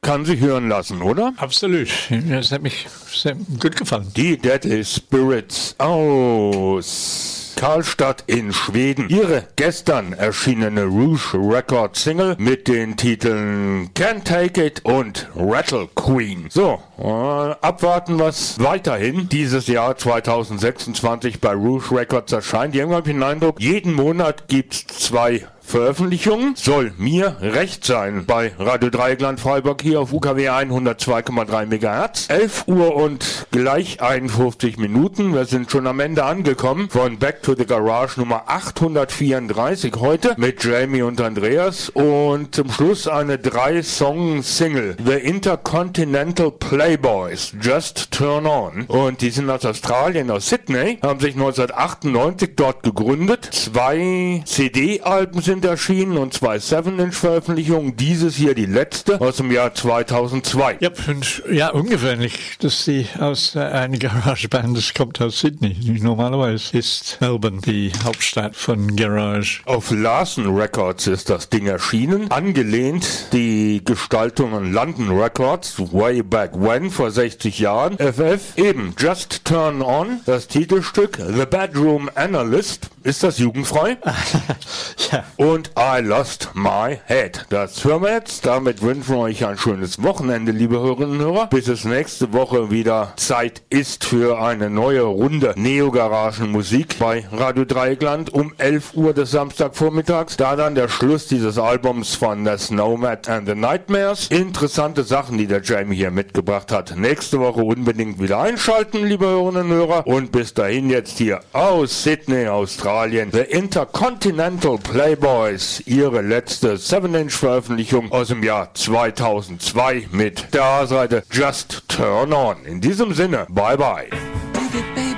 kann sich hören lassen, oder? Absolut. Das hat mich sehr gut gefallen. Die Deadly Spirits aus Karlstad in Schweden. Ihre gestern erschienene Rouge Records Single mit den Titeln Can't Take It und Rattle Queen. So, abwarten, was weiterhin dieses Jahr 2026 bei Rouge Records erscheint. Die haben den Eindruck, jeden Monat gibt's 2 Veröffentlichungen. Soll mir recht sein bei Radio Dreieckland Freiburg hier auf UKW 102,3 MHz. 11 Uhr und gleich 51 Minuten. Wir sind schon am Ende angekommen von Back to the Garage Nummer 834 heute mit Jamie und Andreas und zum Schluss eine 3-Song-Single. The Intercontinental Playboys, Just Turn On. Und die sind aus Australien, aus Sydney, haben sich 1998 dort gegründet. 2 CD-Alben sind erschienen und 2 7-Inch-Veröffentlichungen. Dieses hier die letzte aus dem Jahr 2002. Ja, und ungewöhnlich, dass sie aus einer Garageband, das kommt aus Sydney. Normalerweise ist Melbourne die Hauptstadt von Garage. Auf Larsen Records ist das Ding erschienen. Angelehnt die Gestaltung an London Records, way back when, vor 60 Jahren. FF, eben Just Turn On, das Titelstück The Bedroom Analyst. Ist das jugendfrei? Ja. Und I Lost My Head. Das hören wir jetzt. Damit wünschen wir euch ein schönes Wochenende, liebe Hörerinnen und Hörer. Bis es nächste Woche wieder Zeit ist für eine neue Runde Neo-Garagen-Musik bei Radio Dreieckland um 11 Uhr des Samstagvormittags. Da dann der Schluss dieses Albums von The Snowman and the Nightmares. Interessante Sachen, die der Jamie hier mitgebracht hat. Nächste Woche unbedingt wieder einschalten, liebe Hörerinnen und Hörer. Und bis dahin jetzt hier aus Sydney, Australien, The Intercontinental Playboys, ihre letzte 7-Inch-Veröffentlichung aus dem Jahr 2002 mit der A-Seite Just Turn On. In diesem Sinne, bye bye. Dig it, baby.